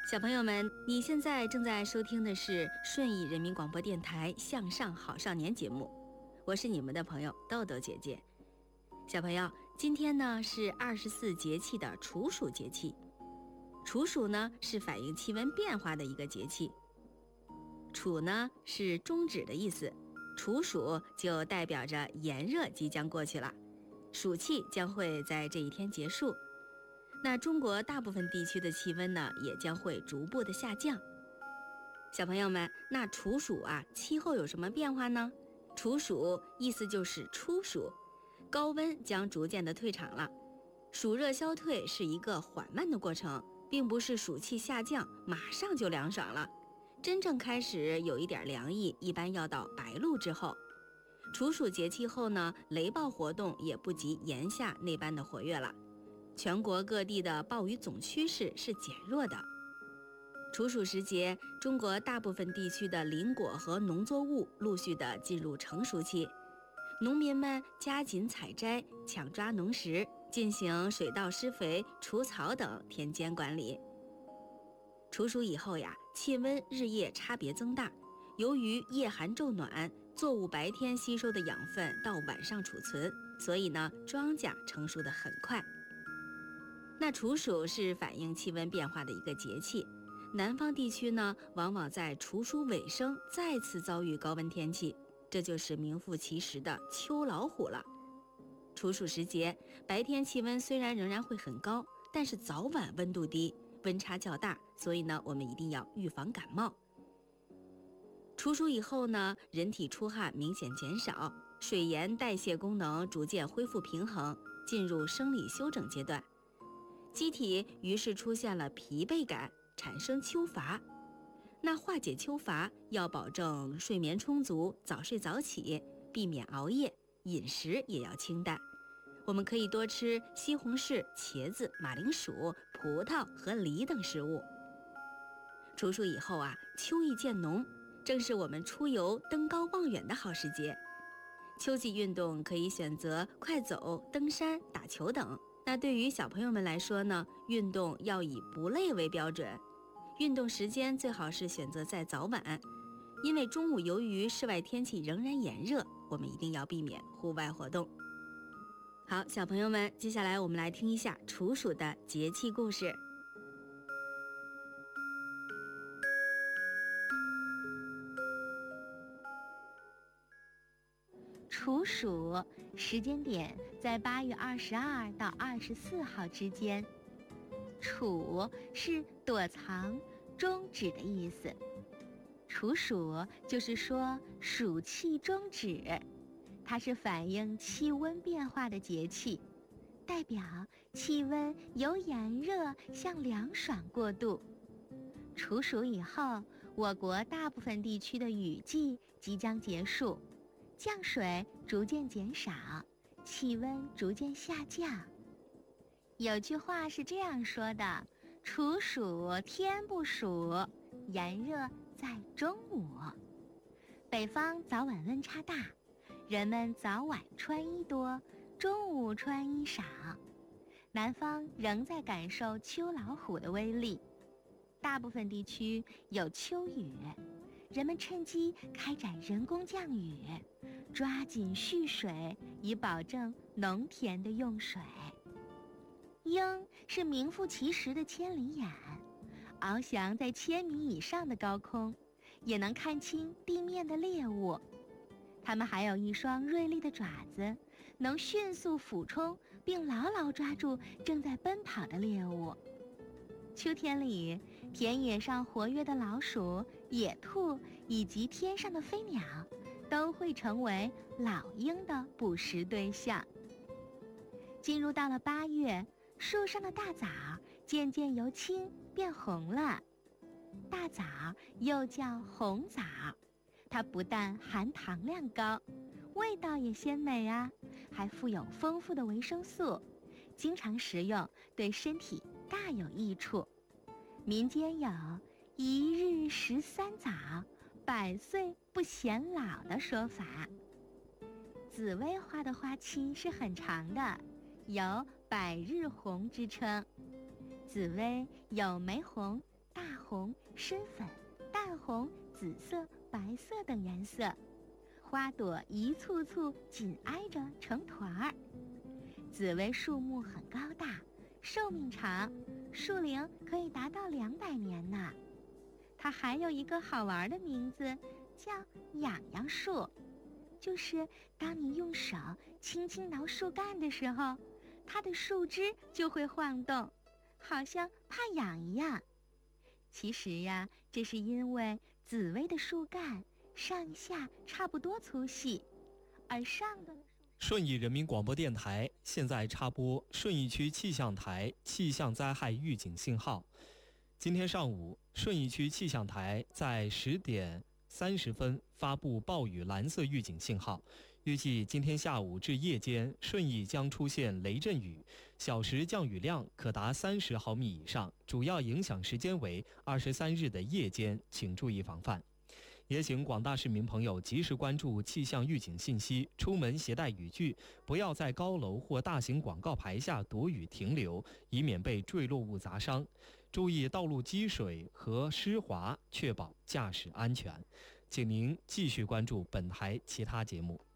小朋友们，你现在正在收听的是顺义人民广播电台向上好少年节目，我是你们的朋友豆豆姐姐。小朋友，今天呢是24节气的处暑节气。处暑呢是反映气温变化的一个节气。处呢是终止的意思，处暑就代表着炎热即将过去了，暑气将会在这一天结束。那中国大部分地区的气温呢也将会逐步的下降。小朋友们，那处暑气候有什么变化呢？处暑意思就是初暑，高温将逐渐的退场了。暑热消退是一个缓慢的过程，并不是暑气下降马上就凉爽了。真正开始有一点凉意，一般要到白露之后。处暑节气后呢，雷暴活动也不及炎夏那般的活跃了。全国各地的暴雨总趋势是减弱的。处暑时节，中国大部分地区的林果和农作物陆续的进入成熟期，农民们加紧采摘，抢抓农时，进行水稻施肥、除草等田间管理。处暑以后气温日夜差别增大，由于夜寒昼暖，作物白天吸收的养分到晚上储存，所以呢，庄稼成熟得很快。那处暑是反映气温变化的一个节气，南方地区呢，往往在处暑尾声再次遭遇高温天气，这就是名副其实的秋老虎了。处暑时节，白天气温虽然仍然会很高，但是早晚温度低，温差较大，所以呢，我们一定要预防感冒。处暑以后呢，人体出汗明显减少，水盐代谢功能逐渐恢复平衡，进入生理休整阶段。机体于是出现了疲惫感，产生秋乏。那化解秋乏，要保证睡眠充足，早睡早起，避免熬夜，饮食也要清淡。我们可以多吃西红柿、茄子、马铃薯、葡萄和梨等食物。处暑以后秋意渐浓，正是我们出游登高望远的好时节。秋季运动可以选择快走、登山、打球等。那对于小朋友们来说呢，运动要以不累为标准，运动时间最好是选择在早晚，因为中午由于室外天气仍然炎热，我们一定要避免户外活动。好，小朋友们，接下来我们来听一下处暑的节气故事。 处暑时间点在8月22到24号之间。处是躲藏、终止的意思。处暑就是说暑气终止，它是反映气温变化的节气，代表气温由炎热向凉爽过渡。处暑以后，我国大部分地区的雨季即将结束，降水逐渐减少，气温逐渐下降。有句话是这样说的：处暑天不暑，炎热在中午。北方早晚温差大，人们早晚穿衣多，中午穿衣少。南方仍在感受秋老虎的威力，大部分地区有秋雨，人们趁机开展人工降雨，抓紧蓄水，以保证农田的用水。鹰是名副其实的千里眼，翱翔在1000米以上的高空，也能看清地面的猎物。它们还有一双锐利的爪子，能迅速俯冲并牢牢抓住正在奔跑的猎物。秋天里，田野上活跃的老鼠、野兔以及天上的飞鸟都会成为老鹰的捕食对象。进入到了8月，树上的大枣渐渐由青变红了。大枣又叫红枣，它不但含糖量高，味道也鲜美还富有丰富的维生素，经常食用对身体大有益处。民间有一日13枣，100岁不显老的说法。紫薇花的花期是很长的，有百日红之称。紫薇有玫红、大红、深粉、淡红、紫色、白色等颜色，花朵一簇簇紧挨着成团儿。紫薇树木很高大，寿命长，树龄可以达到200年呢。它还有一个好玩的名字，叫痒痒树，就是当你用手轻轻挠树干的时候，它的树枝就会晃动，好像怕痒一样。其实呀，这是因为紫薇的树干上下差不多粗细，而上的顺义人民广播电台现在插播顺义区气象台气象灾害预警信号。今天上午，顺义区气象台在10点30分发布暴雨蓝色预警信号，预计今天下午至夜间，顺义将出现雷阵雨，小时降雨量可达30毫米以上，主要影响时间为23日的夜间，请注意防范。也请广大市民朋友及时关注气象预警信息，出门携带雨具，不要在高楼或大型广告牌下躲雨停留，以免被坠落物砸伤。注意道路积水和湿滑，确保驾驶安全。请您继续关注本台其他节目。